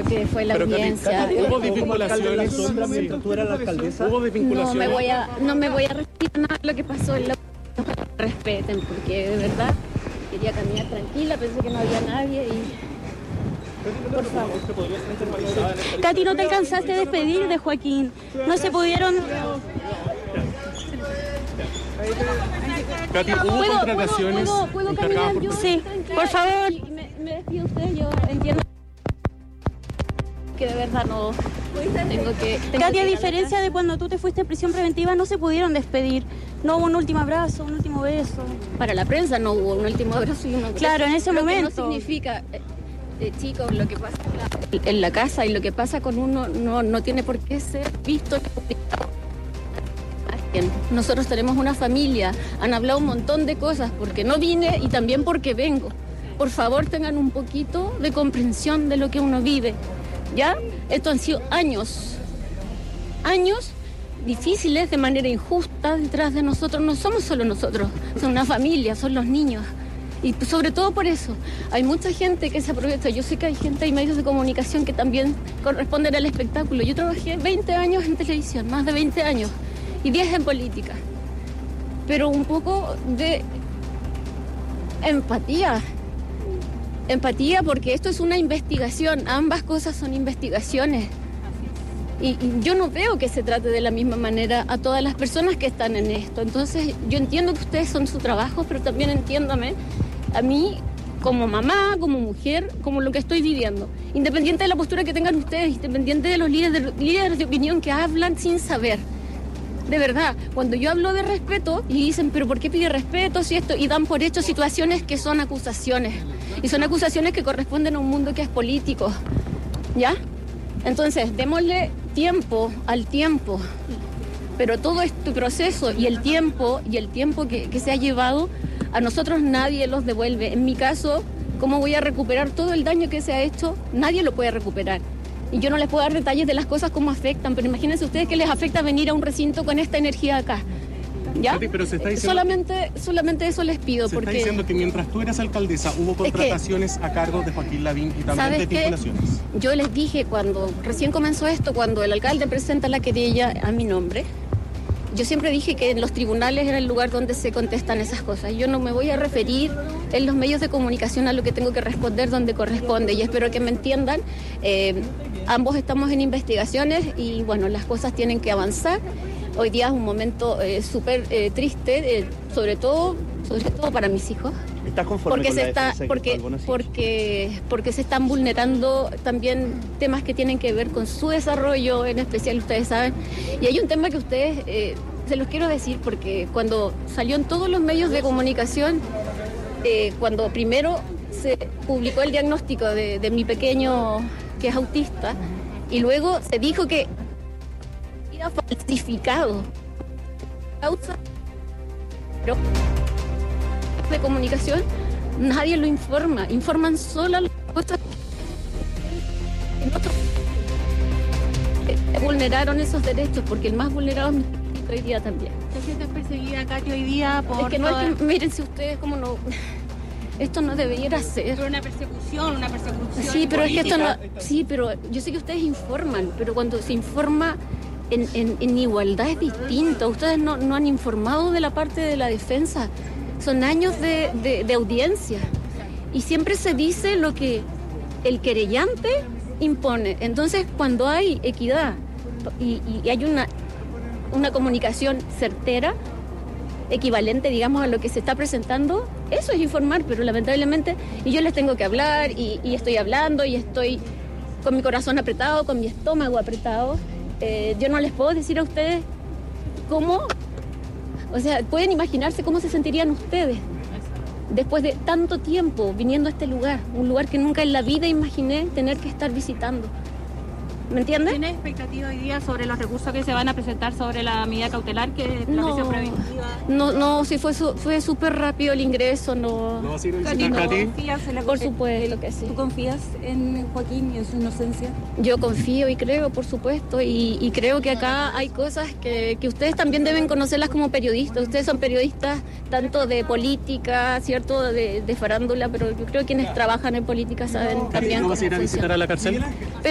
que fue la Pero, audiencia. ¿hubo desvinculaciones? Mientras tú eras la alcaldesa. ¿Hubo desvinculaciones? No me voy a referir a nada de lo que pasó en la... Respeten, porque de verdad quería caminar tranquila, pensé que no había nadie y... Por favor. Katy, ¿no te alcanzaste a despedir de Joaquín? No se pudieron... Katy, ¿hubo contrataciones ¿Puedo encargadas caminar yo? Sí, por favor. Me despido usted, yo entiendo que de verdad no tengo que... Katy, a diferencia de cuando tú te fuiste en prisión preventiva, no se pudieron despedir. No hubo un último abrazo, un último beso. Para la prensa no hubo un último abrazo y un abrazo. Claro, en ese Lo momento. que no significa, chicos, lo que pasa en la casa y lo que pasa con uno no tiene por qué ser visto ni publicado. Nosotros tenemos una familia, han hablado un montón de cosas porque no vine y también porque vengo. Por favor, tengan un poquito de comprensión de lo que uno vive, ¿ya? Esto han sido años difíciles de manera injusta detrás de nosotros. No somos solo nosotros, son una familia, son los niños. Y sobre todo por eso, hay mucha gente que se aprovecha. Yo sé que hay medios de comunicación que también corresponden al espectáculo. Yo trabajé 20 años en televisión, más de 20 años. Y 10 en política, pero un poco de empatía porque esto es una investigación, ambas cosas son investigaciones y yo no veo que se trate de la misma manera a todas las personas que están en esto. Entonces yo entiendo que ustedes son su trabajo, pero también entiéndame a mí como mamá, como mujer, como lo que estoy viviendo, independiente de la postura que tengan ustedes, independiente de los líderes de opinión que hablan sin saber. De verdad, cuando yo hablo de respeto y dicen, pero ¿por qué pide respeto si esto? Y dan por hecho situaciones que son acusaciones. Y son acusaciones que corresponden a un mundo que es político. ¿Ya? Entonces, démosle tiempo al tiempo. Pero todo este proceso y el tiempo que se ha llevado, a nosotros nadie los devuelve. En mi caso, ¿cómo voy a recuperar todo el daño que se ha hecho? Nadie lo puede recuperar. Y yo no les puedo dar detalles de las cosas como afectan, pero imagínense ustedes que les afecta venir a un recinto con esta energía acá. ¿Ya? Katy, pero se está diciendo solamente eso les pido. Se porque está diciendo que mientras tú eras alcaldesa hubo contrataciones a cargo de Joaquín Lavín y también desvinculaciones. Yo les dije cuando recién comenzó esto, cuando el alcalde presenta la querella a mi nombre, yo siempre dije que en los tribunales era el lugar donde se contestan esas cosas. Yo no me voy a referir en los medios de comunicación a lo que tengo que responder donde corresponde y espero que me entiendan. Ambos estamos en investigaciones y bueno, las cosas tienen que avanzar. Hoy día es un momento súper triste, sobre todo para mis hijos. ¿Estás conforme con la defensa que algo así? Porque se están vulnerando también temas que tienen que ver con su desarrollo, en especial ustedes saben. Y hay un tema que ustedes, se los quiero decir, porque cuando salió en todos los medios de comunicación, cuando primero se publicó el diagnóstico de mi pequeño que es autista, y luego se dijo que era falsificado. Causa de comunicación, nadie lo informa, informan solo las cosas que vulneraron esos derechos, porque el más vulnerado es mi hijito hoy día también. ¿Te sientes perseguida, Katy, hoy día por...? Es que no es que, mírense ustedes cómo no... Esto no debería ser. Pero una persecución Sí, pero política. es que esto no... Sí, pero yo sé que ustedes informan, pero cuando se informa en igualdad es distinto. Ustedes no han informado de la parte de la defensa. Son años de audiencia. Y siempre se dice lo que el querellante impone. Entonces, cuando hay equidad y hay una comunicación certera, equivalente, digamos, a lo que se está presentando, eso es informar, pero lamentablemente, y yo les tengo que hablar, y estoy hablando, y estoy con mi corazón apretado, con mi estómago apretado. Yo no les puedo decir a ustedes cómo, o sea, pueden imaginarse cómo se sentirían ustedes después de tanto tiempo viniendo a este lugar, un lugar que nunca en la vida imaginé tener que estar visitando. ¿Me entiendes? ¿Tiene expectativa hoy día sobre los recursos que se van a presentar sobre la medida cautelar que es la prisión preventiva? No, sí fue súper rápido el ingreso, no. ¿No vas a ir a visitar, Katy? ¿Confías en Por supuesto que sí. ¿Tú confías en Joaquín y en su inocencia? Yo confío y creo, por supuesto, y creo que acá hay cosas que ustedes también deben conocerlas como periodistas. Ustedes son periodistas tanto de política, ¿cierto?, de farándula, pero yo creo que quienes trabajan en política saben también ¿No vas a ir a cómo visitar funciona. a la cárcel?